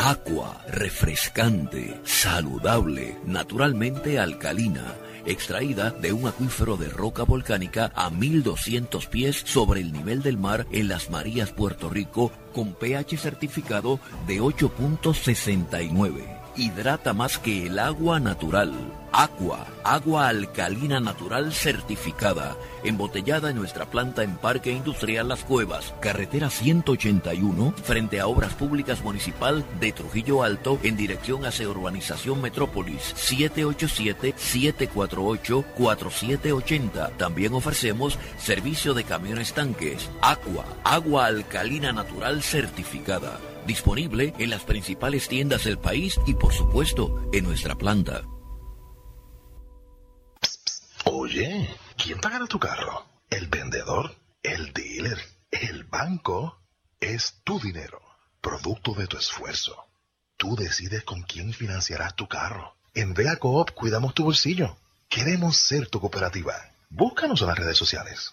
Aqua, refrescante, saludable, naturalmente alcalina, extraída de un acuífero de roca volcánica a 1200 pies sobre el nivel del mar en Las Marías, Puerto Rico, con pH certificado de 8.69. Hidrata más que el agua natural. Aqua, agua alcalina natural certificada, embotellada en nuestra planta en Parque Industrial Las Cuevas, carretera 181, frente a Obras Públicas Municipal de Trujillo Alto, en dirección hacia Urbanización Metrópolis, 787-748-4780. También ofrecemos servicio de camiones tanques. Aqua, agua alcalina natural certificada. Disponible en las principales tiendas del país y, por supuesto, en nuestra planta. Oye, ¿quién pagará tu carro? ¿El vendedor? ¿El dealer? ¿El banco? Es tu dinero, producto de tu esfuerzo. Tú decides con quién financiarás tu carro. En Vega Coop cuidamos tu bolsillo. Queremos ser tu cooperativa. Búscanos en las redes sociales.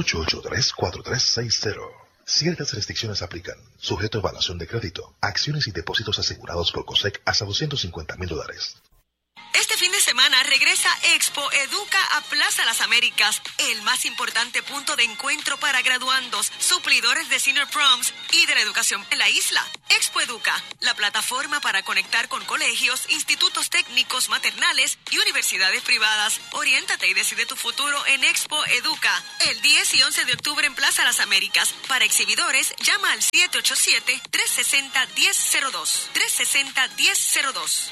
883-4360. Ciertas restricciones aplican. Sujeto a evaluación de crédito. Acciones y depósitos asegurados por COSEC hasta $250,000. Este fin de semana regresa Expo Educa a Plaza Las Américas, el más importante punto de encuentro para graduandos, suplidores de senior proms y de la educación en la isla. Expo Educa, la plataforma para conectar con colegios, institutos técnicos, maternales y universidades privadas. Oriéntate y decide tu futuro en Expo Educa, el 10 y 11 de octubre en Plaza Las Américas. Para exhibidores, llama al 787-360-1002. 360-1002.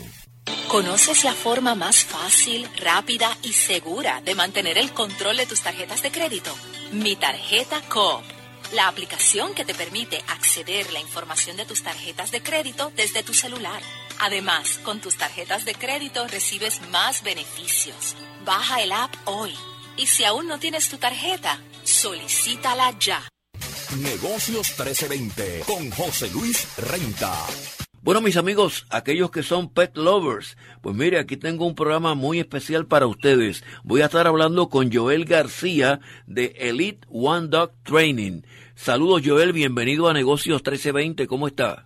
¿Conoces la forma más fácil, rápida y segura de mantener el control de tus tarjetas de crédito? Mi Tarjeta Coop, la aplicación que te permite acceder a la información de tus tarjetas de crédito desde tu celular. Además, con tus tarjetas de crédito recibes más beneficios. Baja el app hoy. Y si aún no tienes tu tarjeta, solicítala ya. Negocios 1320 con José Luis Renta. Bueno, mis amigos, aquellos que son pet lovers, pues mire, aquí tengo un programa muy especial para ustedes. Voy a estar hablando con Joel García de Elite One Dog Training. Saludos, Joel, bienvenido a Negocios 1320, ¿cómo está?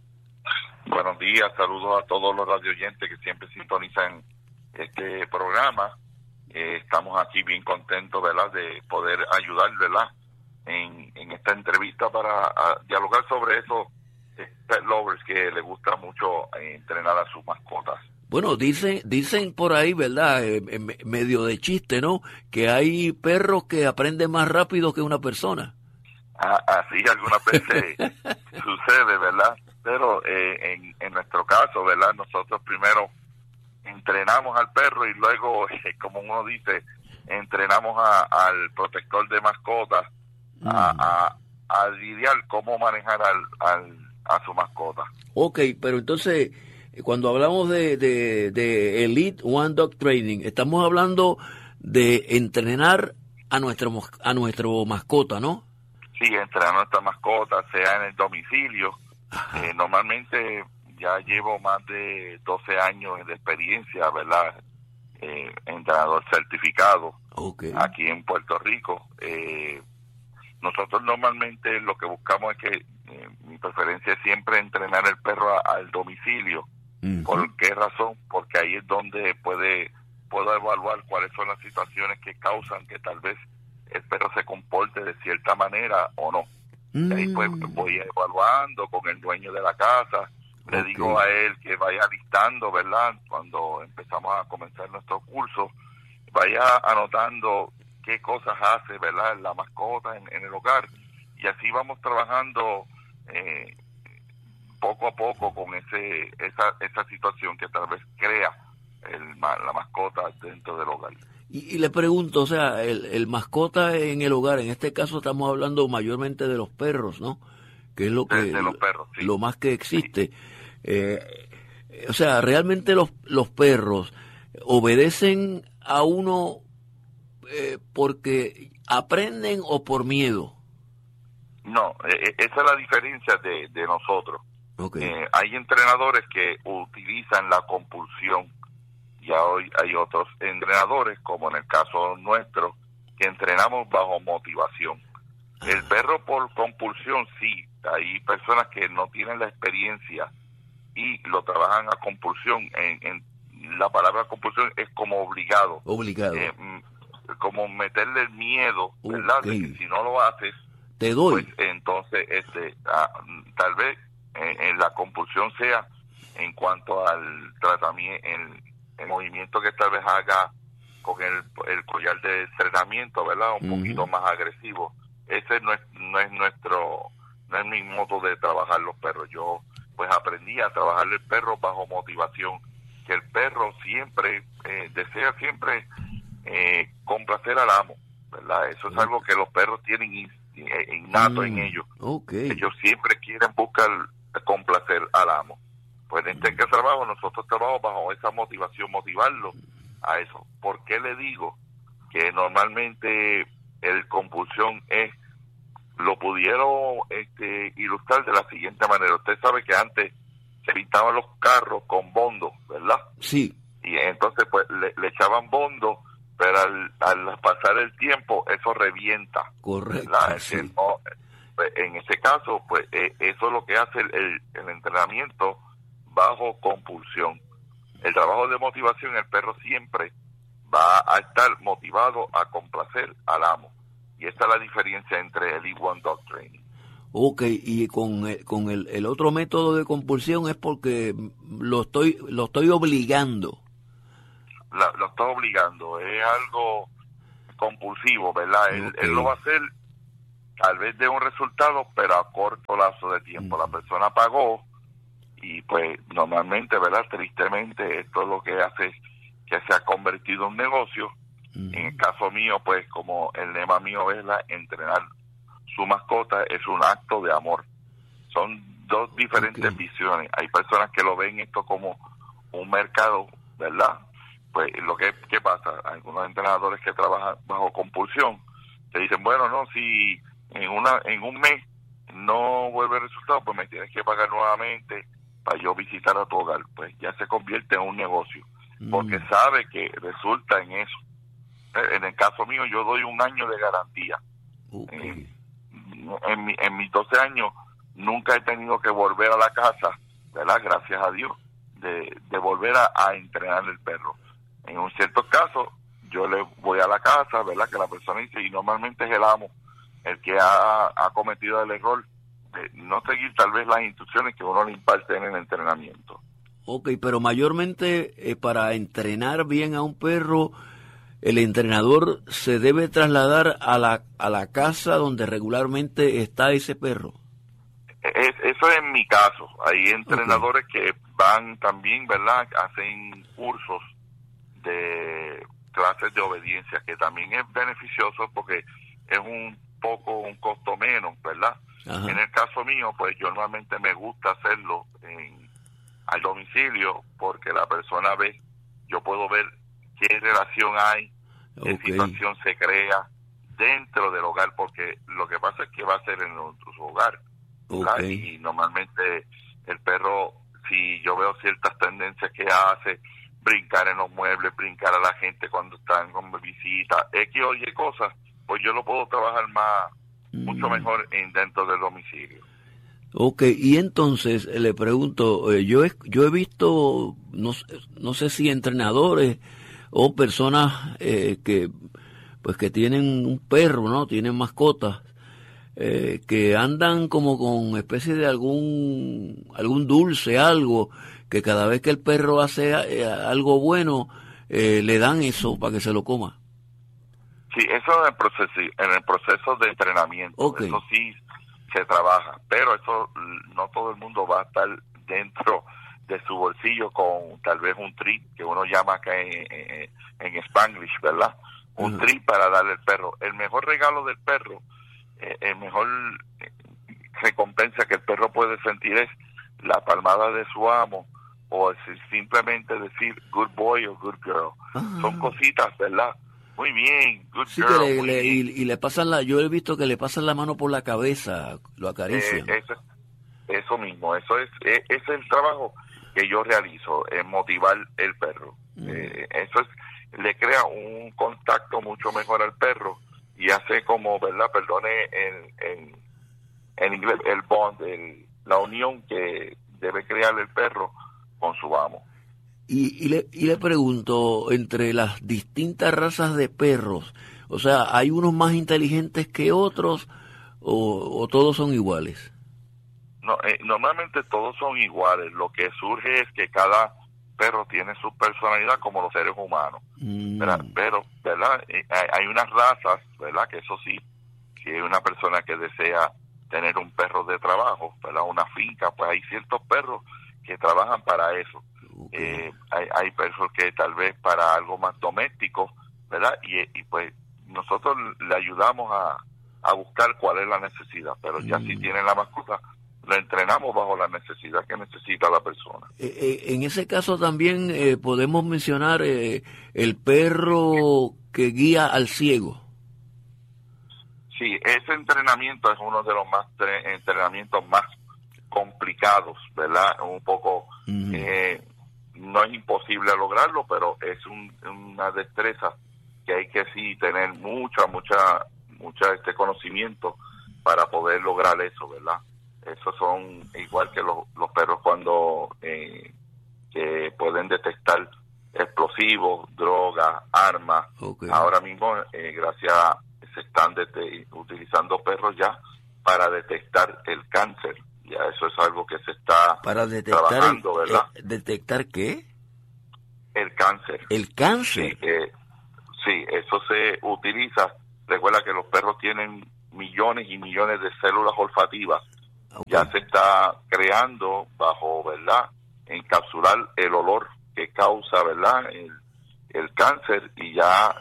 Buenos días, saludos a todos los radioyentes que siempre sintonizan este programa. Estamos aquí bien contentos, ¿verdad?, de poder ayudar, ¿verdad?, en esta entrevista para dialogar sobre eso. Pet lovers que les gusta mucho entrenar a sus mascotas. Bueno, dicen por ahí, ¿verdad? Medio de chiste, ¿no? Que hay perros que aprenden más rápido que una persona. Así algunas veces sucede, ¿verdad? Pero en nuestro caso, ¿verdad? Nosotros primero entrenamos al perro y luego, como uno dice, entrenamos al protector de mascotas a lidiar cómo manejar a su mascota. Ok, pero entonces, cuando hablamos de Elite One Dog Training, estamos hablando de entrenar a nuestro mascota, ¿no? Sí, entrenar a nuestra mascota, sea en el domicilio. Normalmente ya llevo más de 12 años de experiencia, ¿verdad? Entrenador certificado aquí en Puerto Rico. Nosotros normalmente lo que buscamos es que mi preferencia es siempre entrenar el perro al domicilio. ¿Por qué razón? Porque ahí es donde puedo evaluar cuáles son las situaciones que causan que tal vez el perro se comporte de cierta manera o no. Y ahí pues voy evaluando con el dueño de la casa. Le digo a él que vaya listando, ¿verdad? Cuando empezamos a comenzar nuestro curso, vaya anotando qué cosas hace, ¿verdad?, la mascota en el hogar, y así vamos trabajando poco a poco con esa situación que tal vez crea la mascota dentro del hogar. Y le pregunto, o sea, el mascota en el hogar, en este caso estamos hablando mayormente de los perros, ¿no? Que es lo que de los perros, sí, lo más que existe. Sí. O sea, realmente los perros obedecen a uno porque aprenden o por miedo. No, esa es la diferencia de nosotros. Hay entrenadores que utilizan la compulsión, y hoy hay otros entrenadores, como en el caso nuestro, que entrenamos bajo motivación. El perro por compulsión, sí, hay personas que no tienen la experiencia y lo trabajan a compulsión. En la palabra compulsión es como obligado. Como meterle el miedo, ¿verdad? De que si no lo haces, te doy. Pues entonces tal vez la compulsión sea en cuanto al tratamiento, el movimiento que tal vez haga con el collar de entrenamiento, ¿verdad? Un poquito más agresivo. Ese no es mi modo de trabajar los perros. Yo pues aprendí a trabajar el perro bajo motivación, que el perro siempre desea siempre complacer al amo, ¿verdad? Eso es algo que los perros tienen innato en ellos. Ellos siempre quieren buscar complacer al amo. Pues en este trabajo nosotros trabajamos bajo esa motivación, motivarlo a eso. ¿Por qué le digo que normalmente el compulsión lo pudieron ilustrar de la siguiente manera? Usted sabe que antes se pintaban los carros con bondo, ¿verdad? Sí. Y entonces pues le echaban bondo, pero al pasar el tiempo eso revienta. Correcto. Sí. En ese caso, pues eso es lo que hace el entrenamiento bajo compulsión. El trabajo de motivación, el perro siempre va a estar motivado a complacer al amo. Y esta es la diferencia entre el E1 Dog Training. Y con el otro método de compulsión es porque lo estoy obligando. Lo estoy obligando, es algo compulsivo, ¿verdad? Él lo va a hacer tal vez de un resultado, pero a corto lazo de tiempo. La persona pagó y pues normalmente, ¿verdad? Tristemente esto es lo que hace que se ha convertido en un negocio. En el caso mío, pues como el lema mío es entrenar su mascota es un acto de amor. Son dos diferentes visiones. Hay personas que lo ven esto como un mercado, ¿verdad? Pues ¿qué pasa? Algunos entrenadores que trabajan bajo compulsión te dicen, bueno, no, si en un mes no vuelve el resultado, pues me tienes que pagar nuevamente para yo visitar a tu hogar. Pues ya se convierte en un negocio, porque sabe que resulta en eso. En el caso mío, yo doy 1 año de garantía. En mis 12 años nunca he tenido que volver a la casa, ¿verdad? Gracias a Dios, de volver a entrenar el perro. En un cierto caso, yo le voy a la casa, ¿verdad? Que la persona dice, y normalmente es el amo el que ha cometido el error de no seguir tal vez las instrucciones que uno le imparte en el entrenamiento. Pero mayormente para entrenar bien a un perro, el entrenador se debe trasladar a la casa donde regularmente está ese perro. Eso es en mi caso. Hay entrenadores que van también, ¿verdad? Hacen cursos de clases de obediencia, que también es beneficioso porque es un costo menos, ¿verdad? Ajá. En el caso mío, pues yo normalmente me gusta hacerlo al domicilio, porque la persona yo puedo ver qué relación hay, qué situación se crea dentro del hogar, porque lo que pasa es que va a ser en su hogar, y normalmente el perro, si yo veo ciertas tendencias que hace, brincar en los muebles, brincar a la gente cuando están con visita, oye cosas, pues yo lo puedo trabajar mucho mejor dentro del domicilio. Y entonces le pregunto, yo he visto, no sé si entrenadores o personas que tienen un perro, ¿no? Tienen mascotas, que andan como con especie de algún dulce, algo, que cada vez que el perro hace algo bueno, le dan eso para que se lo coma. Sí, eso en el proceso de entrenamiento, eso sí se trabaja, pero eso no todo el mundo va a estar dentro de su bolsillo con tal vez un treat, que uno llama acá en Spanglish, ¿verdad? Un treat para darle al perro. El mejor regalo del perro, el mejor recompensa que el perro puede sentir es la palmada de su amo, o simplemente decir good boy o good girl. Son cositas, ¿verdad? Muy bien, good girl. Y le pasan yo he visto que le pasan la mano por la cabeza, lo acarician. Eso mismo, ese es el trabajo que yo realizo, es motivar el perro. Eso le crea un contacto mucho mejor al perro y hace como, ¿verdad? Perdone en inglés, el bond, la unión de debe criar el perro con su amo. Y le pregunto, entre las distintas razas de perros, o sea, ¿hay unos más inteligentes que otros o todos son iguales? No, normalmente todos son iguales. Lo que surge es que cada perro tiene su personalidad como los seres humanos. Pero, ¿verdad? Hay unas razas, ¿verdad? Que eso sí, si hay una persona que desea tener un perro de trabajo, ¿verdad? Una finca, pues hay ciertos perros que trabajan para eso. Okay. Hay perros que tal vez para algo más doméstico, ¿verdad? Y pues nosotros le ayudamos a buscar cuál es la necesidad, pero ya si tienen la mascota, lo entrenamos bajo la necesidad que necesita la persona. En ese caso también podemos mencionar el perro que guía al ciego. Sí, ese entrenamiento es uno de los entrenamientos más complicados, ¿verdad? Un poco, no es imposible lograrlo, pero es una destreza que hay que sí tener mucha conocimiento para poder lograr eso, ¿verdad? Esos son igual que los perros cuando que pueden detectar explosivos, drogas, armas. Okay. Ahora mismo, gracias a se están utilizando perros ya para detectar el cáncer. Ya eso es algo que se está trabajando, ¿verdad? ¿Detectar qué? El cáncer. ¿El cáncer? Sí, eso se utiliza. Recuerda que los perros tienen millones y millones de células olfativas. Okay. Ya se está creando bajo, ¿verdad? Encapsular el olor que causa, ¿verdad? El cáncer, y ya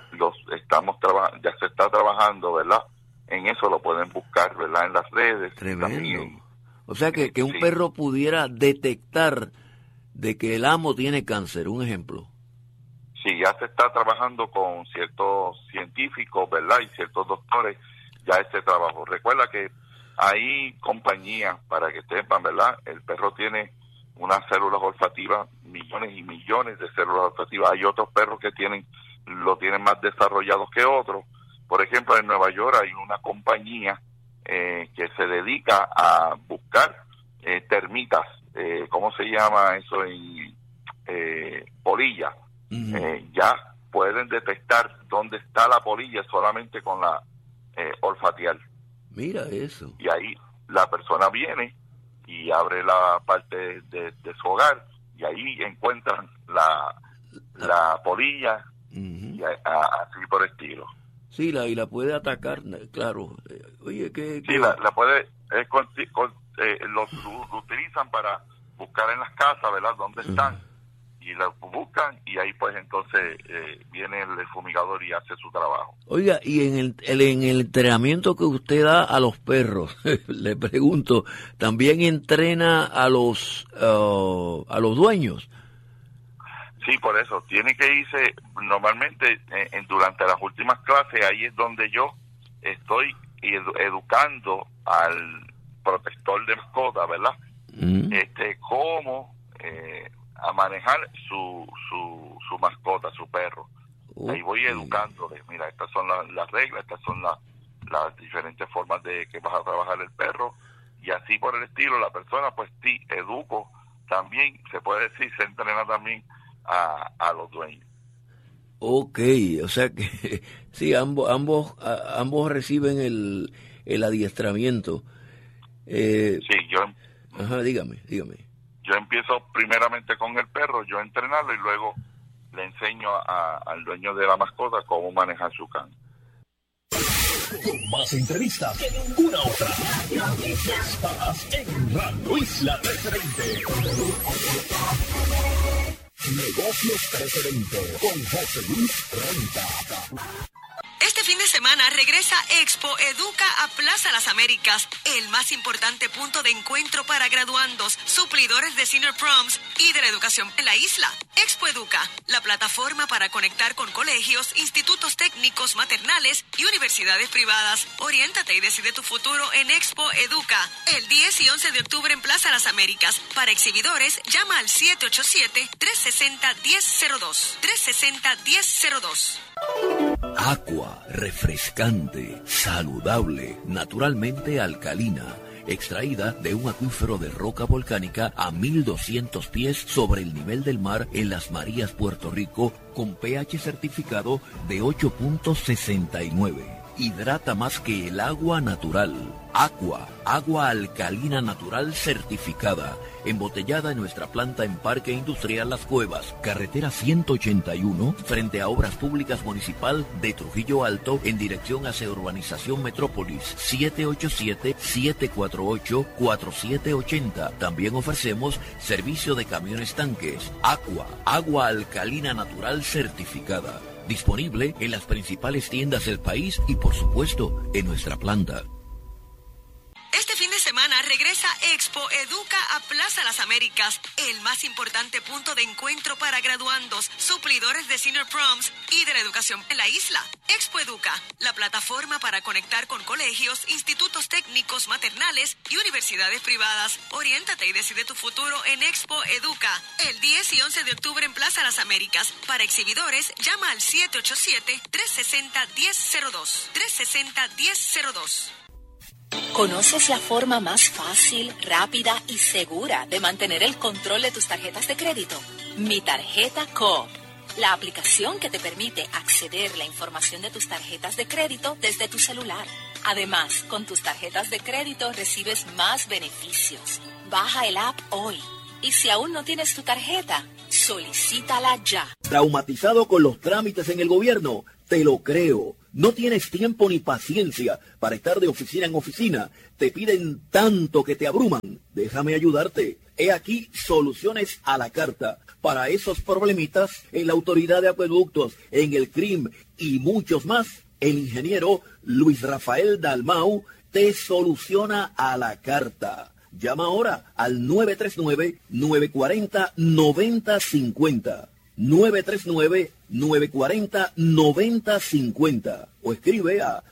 ya se está trabajando, ¿verdad? En eso lo pueden buscar, ¿verdad? En las redes. Tremendo. También, o sea que un perro pudiera detectar de que el amo tiene cáncer, un ejemplo. Sí, ya se está trabajando con ciertos científicos, ¿verdad? Y ciertos doctores, ya ese trabajo. Recuerda que hay compañías, para que sepan, ¿verdad? El perro tiene unas células olfativas, millones y millones de células olfativas. Hay otros perros que lo tienen más desarrollados que otros. Por ejemplo, en Nueva York hay una compañía que se dedica a buscar termitas, ¿cómo se llama eso? Polilla. Ya pueden detectar dónde está la polilla solamente con la olfatear. Mira eso. Y ahí la persona viene y abre la parte de su hogar y ahí encuentran la polilla y así por estilo. Sí, y la puede atacar, claro. Oye, ¿qué? Sí, la puede, lo utilizan para buscar en las casas, ¿verdad? ¿Dónde están? Y la buscan y ahí pues entonces viene el fumigador y hace su trabajo. Oiga, y en el entrenamiento que usted da a los perros, le pregunto, ¿también entrena a los dueños? Sí, por eso, tiene que irse, normalmente durante las últimas clases, ahí es donde yo estoy educando al protector de mascota, ¿verdad? Cómo a manejar su mascota, su perro. Okay. Ahí voy educándole, mira, estas son las reglas, estas son las diferentes formas de que vas a trabajar el perro, y así por el estilo. La persona, pues sí, educo también, se puede decir, se entrena también a los dueños. Ok, o sea que sí, ambos reciben el adiestramiento. Sí, yo... Ajá, dígame. Yo empiezo primeramente con el perro, yo entrenarlo, y luego le enseño al dueño de la mascota cómo manejar su can. Con más entrevistas que ninguna otra. Estás en Radio Isla 320. Negocios 320 con José Luis Renta. Este fin de semana regresa Expo Educa a Plaza Las Américas, el más importante punto de encuentro para graduandos, suplidores de Senior Proms y de la educación en la isla. Expo Educa, la plataforma para conectar con colegios, institutos técnicos, maternales y universidades privadas. Oriéntate y decide tu futuro en Expo Educa, el 10 y 11 de octubre en Plaza Las Américas. Para exhibidores, llama al 787-360-1002. 360-1002. Aqua, refrescante, saludable, naturalmente alcalina, extraída de un acuífero de roca volcánica a 1200 pies sobre el nivel del mar en Las Marías, Puerto Rico, con pH certificado de 8.69. Hidrata más que el agua natural. Aqua, agua alcalina natural certificada, embotellada en nuestra planta en Parque Industrial Las Cuevas, carretera 181, frente a Obras Públicas Municipal de Trujillo Alto, en dirección hacia Urbanización Metrópolis, 787-748-4780. También ofrecemos servicio de camiones tanques. Aqua, agua alcalina natural certificada. Disponible en las principales tiendas del país y, por supuesto, en nuestra planta. Este fin de semana regresa Expo Educa a Plaza Las Américas, el más importante punto de encuentro para graduandos, suplidores de Senior Proms y de la educación en la isla. Expo Educa, la plataforma para conectar con colegios, institutos técnicos, maternales y universidades privadas. Oriéntate y decide tu futuro en Expo Educa, el 10 y 11 de octubre en Plaza Las Américas. Para exhibidores, llama al 787-360-1002. 360-1002. ¿Conoces la forma más fácil, rápida y segura de mantener el control de tus tarjetas de crédito? Mi Tarjeta Coop, la aplicación que te permite acceder a la información de tus tarjetas de crédito desde tu celular. Además, con tus tarjetas de crédito recibes más beneficios. Baja el app hoy. Y si aún no tienes tu tarjeta, solicítala ya. ¿Traumatizado con los trámites en el gobierno? Te lo creo. No tienes tiempo ni paciencia para estar de oficina en oficina. Te piden tanto que te abruman. Déjame ayudarte. He aquí soluciones a la carta. Para esos problemitas, en la Autoridad de Acueductos, en el CRIM y muchos más, el ingeniero Luis Rafael Dalmau te soluciona a la carta. Llama ahora al 939-940-9050. 939-940-9050 o escribe a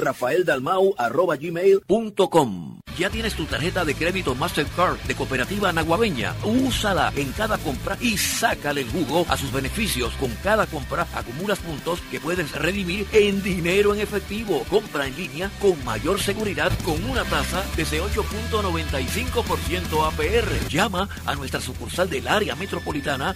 luisrafaeldalmau@gmail.com. ¿Ya tienes tu tarjeta de crédito Mastercard de Cooperativa Naguabeña? Úsala en cada compra y sácale el jugo a sus beneficios. Con cada compra acumulas puntos que puedes redimir en dinero en efectivo. Compra en línea con mayor seguridad con una tasa desde 8.95% APR. Llama a nuestra sucursal del área metropolitana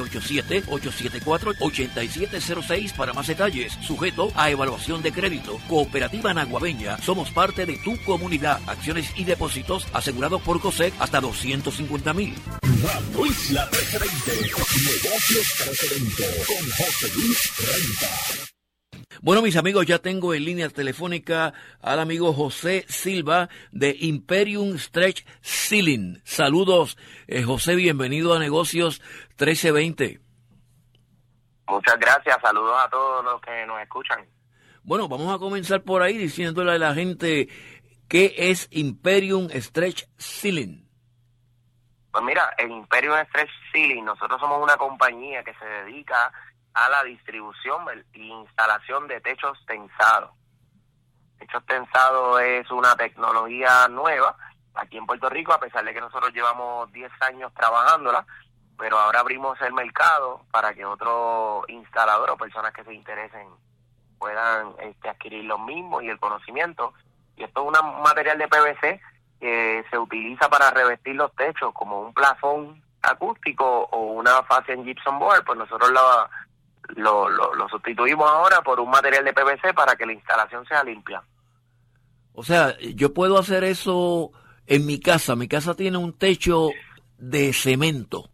787-874-8706 para más detalles. Sujeto a evaluación de crédito. Cooperativa Naguabeña. Somos parte de tu comunidad. Acciones y depósitos asegurados por COSEC hasta 250,000. Radio Isla 1320. Negocios 1320 con José Luis Renta. Bueno, mis amigos, ya tengo en línea telefónica al amigo José Silva de Imperium Stretch Ceiling. Saludos, José, bienvenido a Negocios 1320. Muchas gracias, saludos a todos los que nos escuchan. Bueno, vamos a comenzar por ahí diciéndole a la gente qué es Imperium Stretch Ceiling. Pues mira, en Imperium Stretch Ceiling nosotros somos una compañía que se dedica a la distribución e instalación de techos tensados. Techos tensados es una tecnología nueva aquí en Puerto Rico, a pesar de que nosotros llevamos 10 años trabajándola, pero ahora abrimos el mercado para que otros instaladores o personas que se interesen puedan adquirir los mismos y el conocimiento. Y esto es un material de PVC que se utiliza para revestir los techos, como un plafón acústico o una fascia en gypsum board. Pues nosotros lo sustituimos ahora por un material de PVC para que la instalación sea limpia. O sea, yo puedo hacer eso en mi casa. Mi casa tiene un techo de cemento,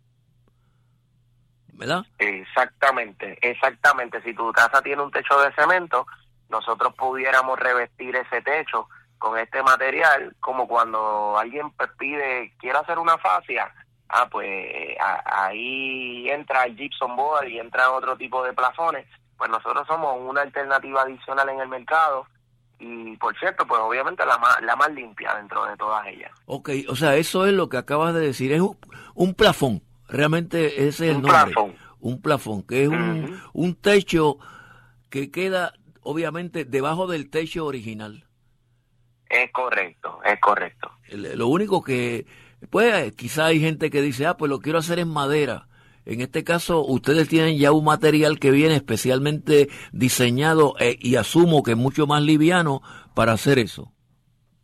¿verdad? Exactamente. Si tu casa tiene un techo de cemento, nosotros pudiéramos revestir ese techo con este material, como cuando alguien pide, quiero hacer una fascia, pues ahí entra el gypsum board y entra otro tipo de plafones. Pues nosotros somos una alternativa adicional en el mercado y, por cierto, pues obviamente la más limpia dentro de todas ellas. Ok, o sea, eso es lo que acabas de decir, es un plafón, realmente ese es el nombre. Plafón. Un plafón, que es un techo que queda obviamente debajo del techo original. Es correcto. Lo único que, pues, quizá hay gente que dice, pues lo quiero hacer en madera. En este caso, ustedes tienen ya un material que viene especialmente diseñado y asumo que es mucho más liviano para hacer eso.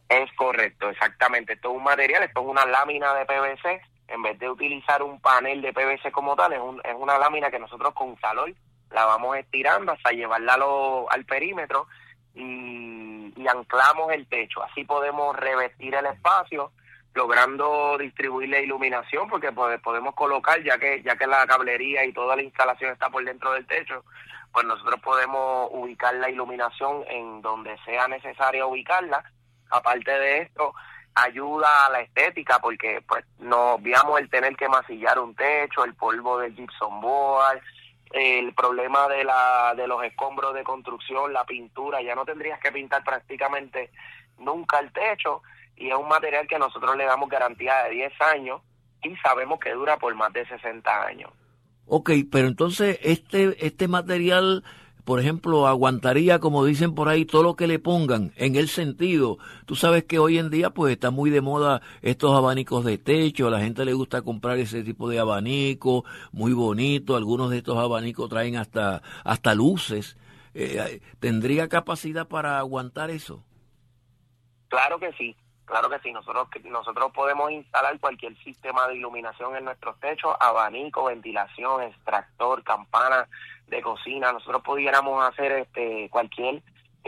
Es correcto, exactamente. Esto es un material, esto es una lámina de PVC. En vez de utilizar un panel de PVC como tal, es una lámina que nosotros con calor la vamos estirando hasta llevarla al perímetro y anclamos el techo. Así podemos revestir el espacio, logrando distribuir la iluminación, porque podemos colocar, ya que la cablería y toda la instalación está por dentro del techo, pues nosotros podemos ubicar la iluminación en donde sea necesaria ubicarla. Aparte de esto, ayuda a la estética, porque pues no obviamos el tener que masillar un techo, el polvo del gypsum board, el problema de los escombros de construcción, la pintura. Ya no tendrías que pintar prácticamente nunca el techo, y es un material que nosotros le damos garantía de 10 años y sabemos que dura por más de 60 años. Ok, pero entonces este material, por ejemplo, aguantaría, como dicen por ahí, todo lo que le pongan, en el sentido, tú sabes que hoy en día pues está muy de moda estos abanicos de techo, a la gente le gusta comprar ese tipo de abanico, muy bonito, algunos de estos abanicos traen hasta luces. ¿Tendría capacidad para aguantar eso? Claro que sí. Nosotros podemos instalar cualquier sistema de iluminación en nuestros techos, abanico, ventilación, extractor, campana de cocina. Nosotros pudiéramos hacer cualquier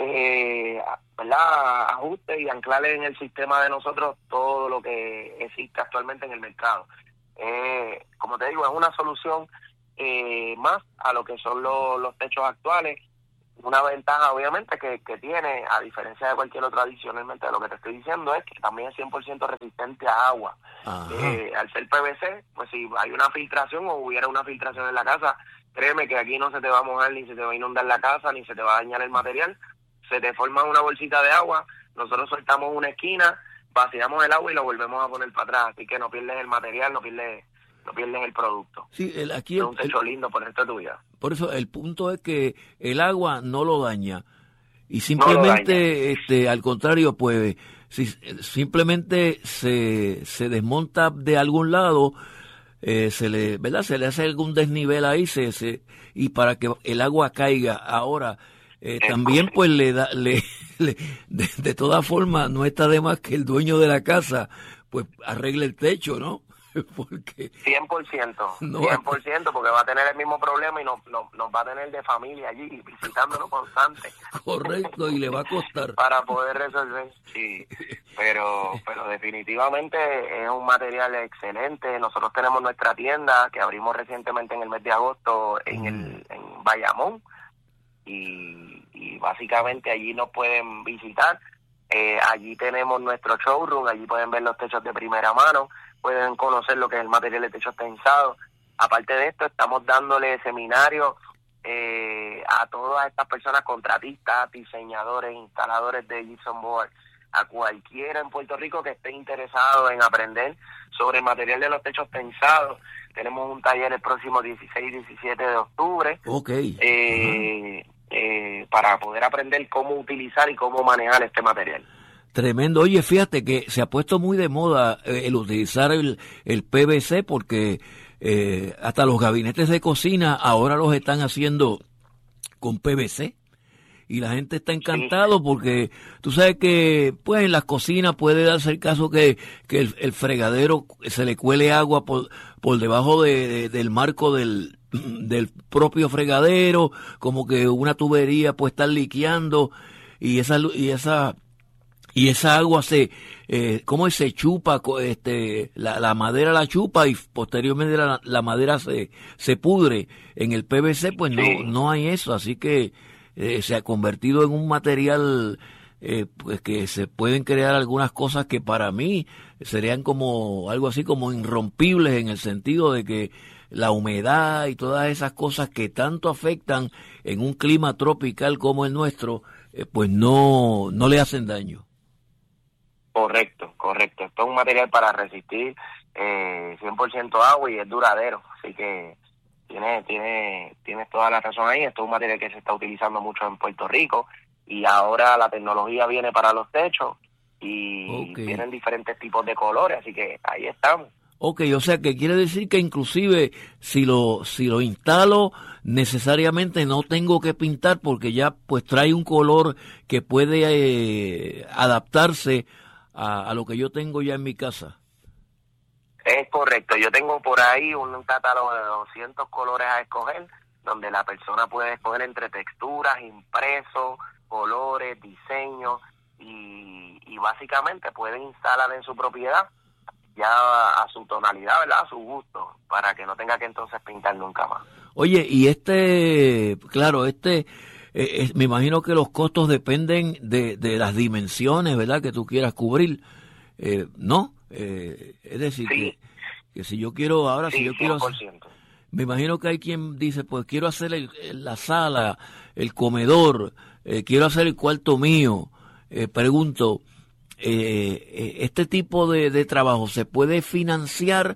ajuste y anclarle en el sistema de nosotros todo lo que existe actualmente en el mercado. Como te digo, es una solución más a lo que son los techos actuales. Una ventaja, obviamente, que tiene, a diferencia de cualquier otro adicionalmente de lo que te estoy diciendo, es que también es 100% resistente a agua. Al ser PVC, pues si hay una filtración o hubiera una filtración en la casa, créeme que aquí no se te va a mojar, ni se te va a inundar la casa, ni se te va a dañar el material. Se te forma una bolsita de agua, nosotros soltamos una esquina, vaciamos el agua y lo volvemos a poner para atrás. Así que no pierdes el material, no pierdes el producto. Sí, aquí es un techo lindo por esta tuya. Por eso el punto es que el agua no lo daña, y simplemente al contrario, pues si simplemente se desmonta de algún lado, se le hace algún desnivel ahí, y para que el agua caiga. Ahora también pues de todas formas no está de más que el dueño de la casa pues arregle el techo, ¿no? Porque 100%, porque va a tener el mismo problema y nos va a tener de familia allí visitándonos constante. Correcto, y le va a costar para poder resolver. Sí, pero definitivamente es un material excelente. Nosotros tenemos nuestra tienda que abrimos recientemente en el mes de agosto en Bayamón, y básicamente allí nos pueden visitar. Allí tenemos nuestro showroom, allí pueden ver los techos de primera mano, pueden conocer lo que es el material de techos tensados. Aparte de esto, estamos dándole seminarios a todas estas personas, contratistas, diseñadores, instaladores de gypsum board, a cualquiera en Puerto Rico que esté interesado en aprender sobre el material de los techos tensados. Tenemos un taller el próximo 16 y 17 de octubre. Para poder aprender cómo utilizar y cómo manejar este material. Tremendo. Oye, fíjate que se ha puesto muy de moda el utilizar el PVC, porque hasta los gabinetes de cocina ahora los están haciendo con PVC, y la gente está encantado porque tú sabes que pues en las cocinas puede darse el caso que el fregadero se le cuele agua por debajo del marco del propio fregadero, como que una tubería puede estar liqueando, y esa agua se chupa, la madera la chupa, y posteriormente la madera se pudre. En el PVC pues no hay eso, así que se ha convertido en un material pues que se pueden crear algunas cosas que para mí serían como algo así como irrompibles, en el sentido de que la humedad y todas esas cosas que tanto afectan en un clima tropical como el nuestro, pues no le hacen daño. Correcto. Esto es un material para resistir 100% agua, y es duradero. Así que tienes toda la razón ahí. Esto es un material que se está utilizando mucho en Puerto Rico, y ahora la tecnología viene para los techos y tienen diferentes tipos de colores, así que ahí estamos. Ok, o sea que quiere decir que inclusive si lo instalo, necesariamente no tengo que pintar, porque ya pues trae un color que puede adaptarse a lo que yo tengo ya en mi casa. Es correcto, yo tengo por ahí un catálogo de 200 colores a escoger, donde la persona puede escoger entre texturas, impresos, colores, diseños, y básicamente puede instalar en su propiedad ya a su tonalidad, ¿verdad? A su gusto, para que no tenga que entonces pintar nunca más. Oye, y claro, me imagino que los costos dependen de las dimensiones, ¿verdad? Que tú quieras cubrir, ¿no? Es decir, sí. que si yo quiero, ahora sí, si yo quiero, 100%. me imagino que hay quien dice, pues quiero hacer la sala, el comedor, quiero hacer el cuarto mío. Pregunto, ¿este tipo de trabajo se puede financiar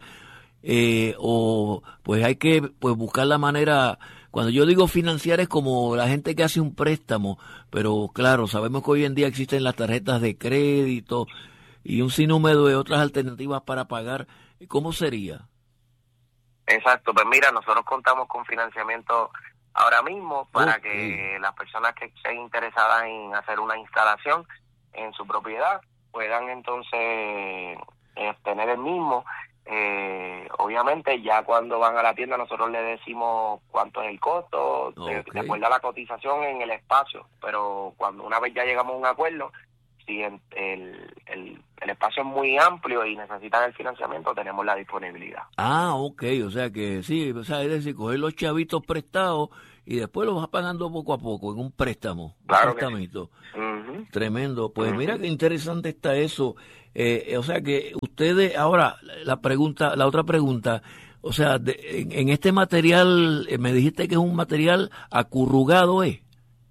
o pues hay que pues buscar la manera? Cuando yo digo financiar es como la gente que hace un préstamo, pero claro, sabemos que hoy en día existen las tarjetas de crédito y un sinnúmero de otras alternativas para pagar. ¿Cómo sería? Exacto, pues mira, nosotros contamos con financiamiento ahora mismo para que las personas que estén interesadas en hacer una instalación en su propiedad puedan entonces tener el mismo. Obviamente ya cuando van a la tienda nosotros le decimos cuánto es el costo, de acuerdo a la cotización en el espacio, pero cuando una vez ya llegamos a un acuerdo, si el espacio es muy amplio y necesitan el financiamiento, tenemos la disponibilidad. Ok, o sea que sí, o sea, es decir, coger los chavitos prestados y después los vas pagando poco a poco en un préstamo, claro, un prestamito. Uh-huh. Tremendo. Pues mira qué interesante está eso. O sea que ustedes, ahora la otra pregunta, o sea, en este material, me dijiste que es un material acurrugado, ¿eh?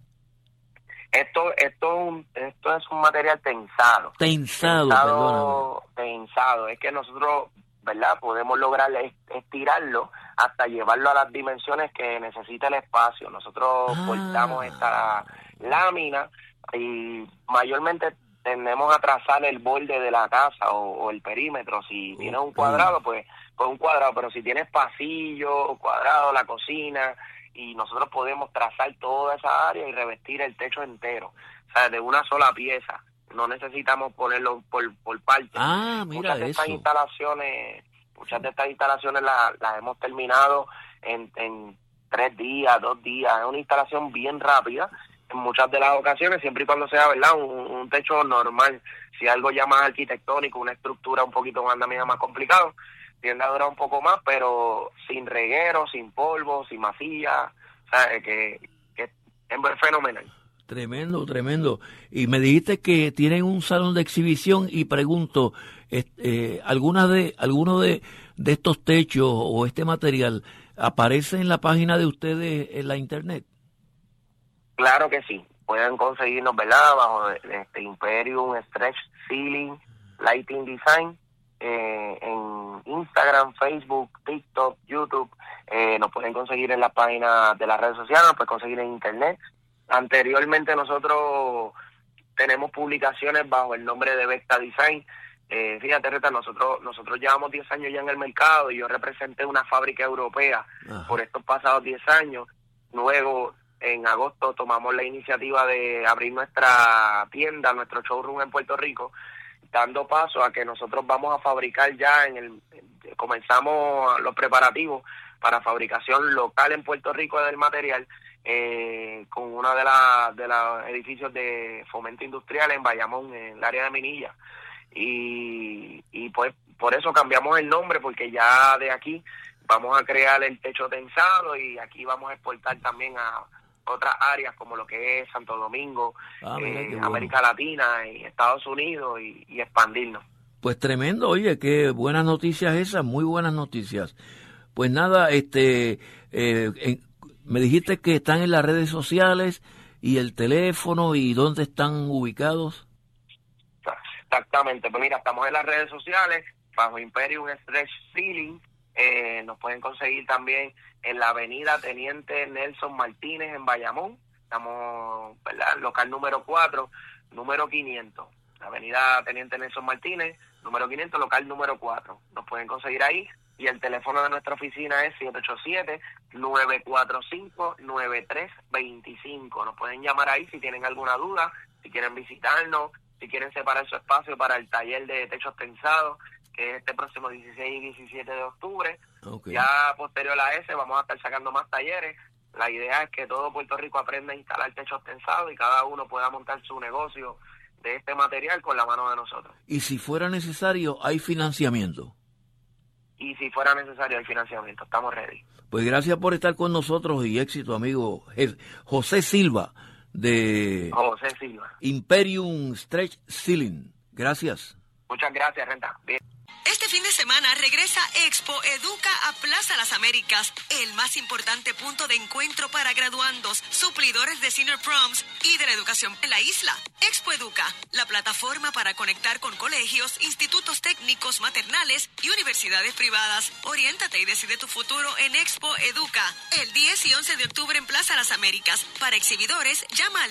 Esto es un material tensado. Tensado. Tensado. Es que nosotros, ¿verdad? Podemos lograr estirarlo hasta llevarlo a las dimensiones que necesita el espacio. Nosotros cortamos esta lámina y mayormente tendemos a trazar el borde de la casa o el perímetro. Si tienes un cuadrado, pues un cuadrado. Pero si tienes pasillo, cuadrado, la cocina, y nosotros podemos trazar toda esa área y revestir el techo entero, o sea, de una sola pieza. No necesitamos ponerlo por partes. Mira muchas de eso. Muchas de estas instalaciones las hemos terminado en 3 días, 2 días. Es una instalación bien rápida en muchas de las ocasiones, siempre y cuando sea, ¿verdad?, un techo normal. Si algo ya más arquitectónico, una estructura un poquito más complicado, tiende a durar un poco más, pero sin reguero, sin polvo, sin masilla, o sea, que es fenomenal. Tremendo. Y me dijiste que tienen un salón de exhibición y pregunto, ¿alguno de estos techos o este material aparece en la página de ustedes en la internet? Claro que sí. Pueden conseguirnos, ¿verdad?, bajo Imperium Stretch Ceiling Lighting Design, en Instagram, Facebook, TikTok, YouTube. Nos pueden conseguir en la página de las redes sociales, nos pueden conseguir en internet. Anteriormente nosotros tenemos publicaciones bajo el nombre de Vecta Design. Fíjate, Rita, nosotros llevamos 10 años ya en el mercado y yo representé una fábrica europea por estos pasados 10 años. Luego, en agosto, tomamos la iniciativa de abrir nuestra tienda, nuestro showroom en Puerto Rico, dando paso a que nosotros vamos a fabricar ya comenzamos los preparativos para fabricación local en Puerto Rico del material, con una de los edificios de fomento industrial en Bayamón, en el área de Minilla. Y pues por eso cambiamos el nombre, porque ya de aquí vamos a crear el techo tensado y aquí vamos a exportar también a otras áreas como lo que es Santo Domingo, América Latina y Estados Unidos, y expandirnos. Pues tremendo, oye, qué buenas noticias esas, muy buenas noticias. Pues nada, me dijiste que están en las redes sociales y el teléfono y dónde están ubicados. Exactamente, pues mira, estamos en las redes sociales bajo Imperium Stretch Ceiling. Nos pueden conseguir también en la avenida Teniente Nelson Martínez en Bayamón. Estamos, ¿verdad?, local número 4, número 500. La avenida Teniente Nelson Martínez, número 500, local número 4. Nos pueden conseguir ahí. Y el teléfono de nuestra oficina es 787-945-9325. Nos pueden llamar ahí si tienen alguna duda, si quieren visitarnos, si quieren separar su espacio para el taller de techos tensados, que es este próximo 16 y 17 de octubre. Okay. Ya posterior a ese vamos a estar sacando más talleres. La idea es que todo Puerto Rico aprenda a instalar techos tensados y cada uno pueda montar su negocio de este material con la mano de nosotros. Y si fuera necesario, hay financiamiento. Y si fuera necesario hay financiamiento, estamos ready. Pues gracias por estar con nosotros y éxito, amigo José Silva de José Silva. Imperium Stretch Ceiling. Gracias. Muchas gracias, Renta. Bien. Este fin de semana regresa Expo Educa a Plaza Las Américas, el más importante punto de encuentro para graduandos, suplidores de Senior Proms y de la educación en la isla. Expo Educa, la plataforma para conectar con colegios, institutos técnicos, maternales y universidades privadas. Oriéntate y decide tu futuro en Expo Educa, el 10 y 11 de octubre en Plaza Las Américas. Para exhibidores, llama al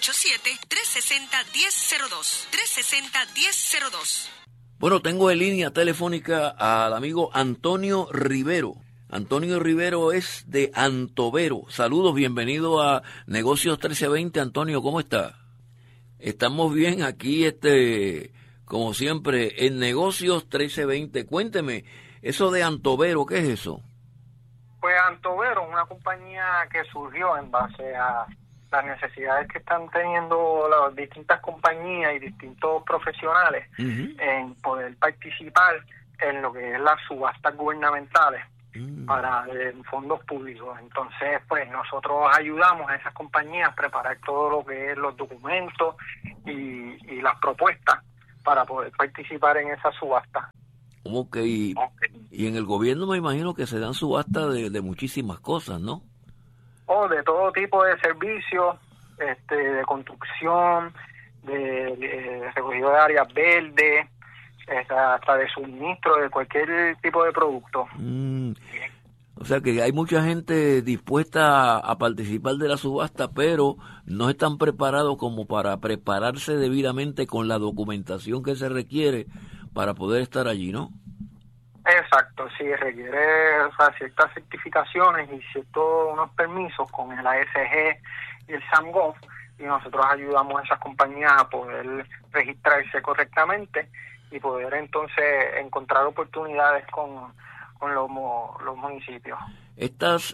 787-360-1002. 360-1002. Bueno, tengo en línea telefónica al amigo Antonio Rivero. Antonio Rivero es de Antovero. Saludos, bienvenido a Negocios 1320. Antonio, ¿cómo está? Estamos bien aquí, como siempre, en Negocios 1320. Cuénteme, eso de Antovero, ¿qué es eso? Pues Antovero es una compañía que surgió en base a las necesidades que están teniendo las distintas compañías y distintos profesionales en poder participar en lo que es las subastas gubernamentales para fondos públicos. Entonces, pues nosotros ayudamos a esas compañías a preparar todo lo que es los documentos y las propuestas para poder participar en esa subasta. Ok, y en el gobierno me imagino que se dan subastas de muchísimas cosas, ¿no? De todo tipo de servicios, de construcción, de recogido de áreas verdes, hasta de suministro de cualquier tipo de producto. O sea que hay mucha gente dispuesta a participar de la subasta, pero no están preparados como para prepararse debidamente con la documentación que se requiere para poder estar allí, ¿no? Exacto, sí, requiere ciertas certificaciones y unos permisos con el ASG y el SAMGOV, y nosotros ayudamos a esas compañías a poder registrarse correctamente y poder entonces encontrar oportunidades con los municipios. Estas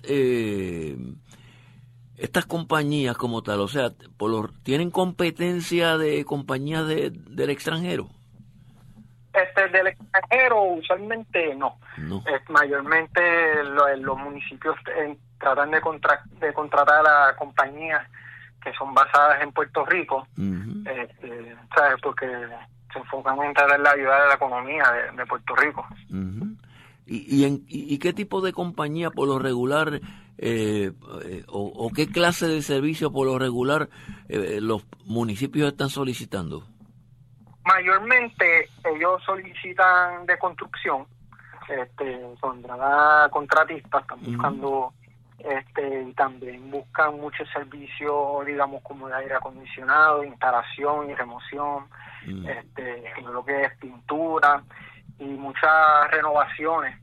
compañías como tal, o sea, ¿tienen competencia de compañías del extranjero? Del extranjero usualmente no. Mayormente los municipios tratan de contratar a compañías que son basadas en Puerto Rico, ¿sabes? Porque se enfocan en tratar de ayudar a la economía de Puerto Rico. ¿Y qué tipo de compañía por lo regular o qué clase de servicio por lo regular los municipios están solicitando? Mayormente ellos solicitan de construcción, contratistas, están buscando, y también buscan muchos servicios, digamos, como de aire acondicionado, instalación y remoción, lo que es pintura y muchas renovaciones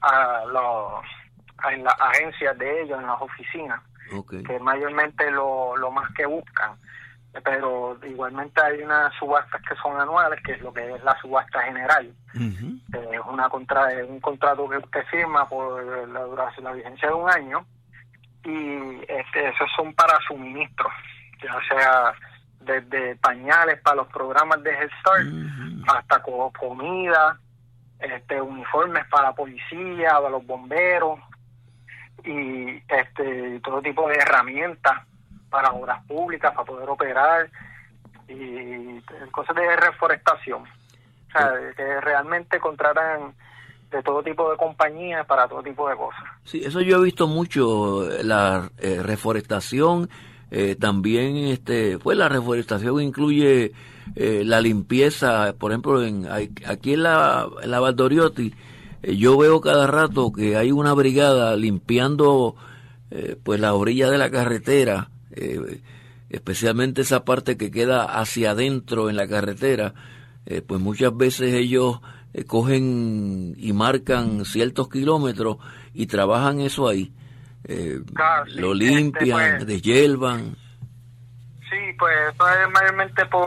en las agencias de ellos, en las oficinas, que mayormente lo más que buscan. Pero igualmente hay unas subastas que son anuales, que es lo que es la subasta general. Es un contrato que usted firma por la duración, la vigencia de un año, y esos son para suministros, ya sea desde pañales para los programas de Head Start, hasta comida, uniformes para la policía, para los bomberos, y todo tipo de herramientas para obras públicas, para poder operar, y cosas de reforestación. O sea, que realmente contratan de todo tipo de compañías para todo tipo de cosas. Sí, eso yo he visto mucho, la reforestación, también pues la reforestación incluye la limpieza, por ejemplo, aquí en la Valdoriotti, yo veo cada rato que hay una brigada limpiando pues la orilla de la carretera, especialmente esa parte que queda hacia adentro en la carretera, pues muchas veces ellos cogen y marcan ciertos kilómetros y trabajan eso ahí, lo limpian, deshiervan. Sí, pues eso es mayormente por un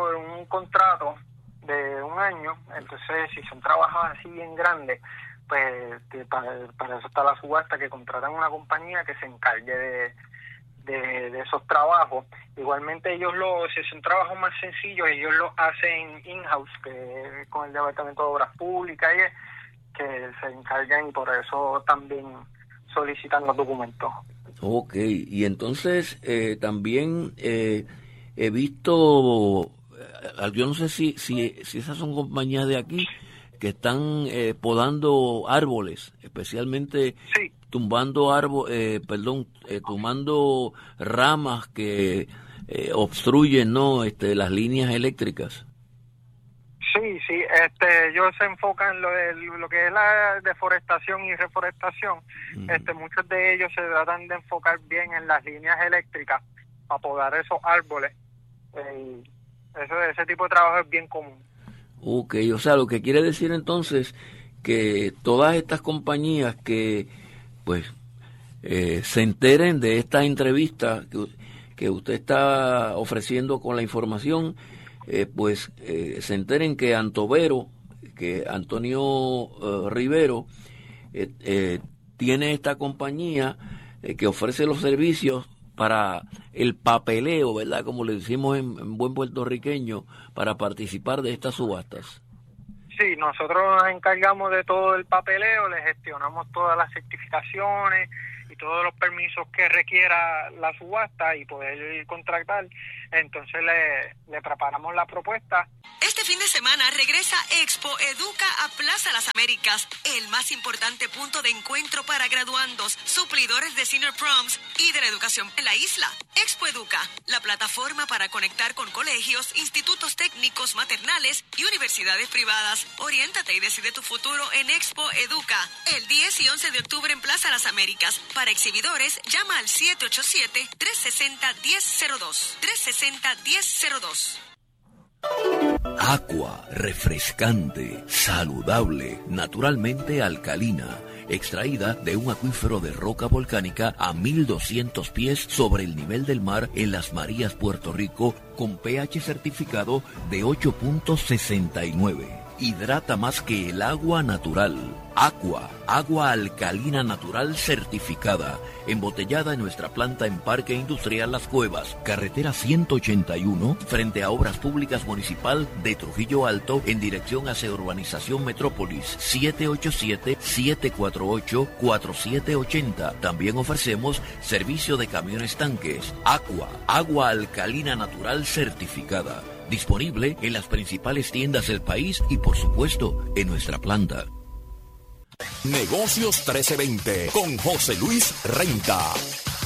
contrato de 1 año. Entonces, si son trabajos así bien grandes, pues para eso está la subasta, que contratan una compañía que se encargue de esos trabajos. Igualmente si son trabajos más sencillos, ellos los hacen in-house, que con el Departamento de Obras Públicas, que se encargan, y por eso también solicitan los documentos. Ok, y entonces también he visto, yo no sé si esas son compañías de aquí que están podando árboles, especialmente sí, tumbando ramas que obstruyen, ¿no? Las líneas eléctricas. Sí, ellos se enfocan en lo que es la deforestación y reforestación. Muchos de ellos se tratan de enfocar bien en las líneas eléctricas para podar esos árboles. Ese tipo de trabajo es bien común. Ok, o sea, lo que quiere decir entonces que todas estas compañías que pues se enteren de esta entrevista que usted está ofreciendo con la información, se enteren que Antonio Rivero tiene esta compañía que ofrece los servicios para el papeleo, ¿verdad? Como le decimos en buen puertorriqueño, para participar de estas subastas. Sí, nosotros nos encargamos de todo el papeleo, le gestionamos todas las certificaciones y todos los permisos que requiera la subasta y poder contratar. Entonces le preparamos la propuesta. Este fin de semana regresa Expo Educa a Plaza Las Américas, el más importante punto de encuentro para graduandos, suplidores de Senior Proms y de la educación en la isla. Expo Educa, la plataforma para conectar con colegios, institutos técnicos, maternales y universidades privadas. Oriéntate y decide tu futuro en Expo Educa, el 10 y 11 de octubre en Plaza Las Américas. Para exhibidores, llama al 787-360-1002. 360-1002. Aqua, refrescante, saludable, naturalmente alcalina, extraída de un acuífero de roca volcánica a 1200 pies sobre el nivel del mar en Las Marías, Puerto Rico, con pH certificado de 8.69. Hidrata más que el agua natural. Aqua, agua alcalina natural certificada, embotellada en nuestra planta en Parque Industrial Las Cuevas, carretera 181, frente a Obras Públicas Municipal de Trujillo Alto, en dirección hacia Urbanización Metrópolis, 787-748-4780. También ofrecemos servicio de camiones tanques. Aqua, agua alcalina natural certificada. Disponible en las principales tiendas del país y, por supuesto, en nuestra planta. Negocios 1320 con José Luis Renta.